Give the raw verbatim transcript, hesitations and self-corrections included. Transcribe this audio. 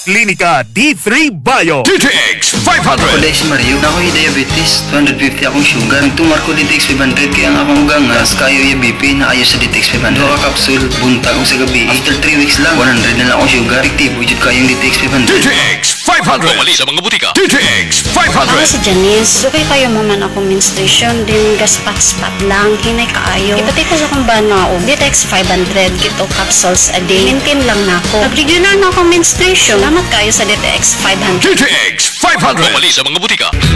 Klinika D three Bio. D T X five hundred. Ako dahil si Mario, na ako'y diabetes, two hundred fifty akong sugar. Nagtumar ko D T X five hundred, kaya nga akong gangas, kayo yung B P na ayos sa D T X five hundred. Dua ka kapsul, buntag ko sa gabi. After three weeks lang, one hundred na lang akong sugar. Efektibo yun kayong D T X five hundred. D T X five hundred. Bumali sa mga butika. D T X five Ako hundred. si Janice. Dugay kayo mo man ako menstruation, din gaspat-spat lang, hinay kaayo. Ipatay ko sa kong banao, D T X five hundred, kito capsules a day. Maintain lang na ako. Pag-regular na ako menstruation, salamat kayo sa D T X five hundred. D T X five hundred. Bumali sa mga butika.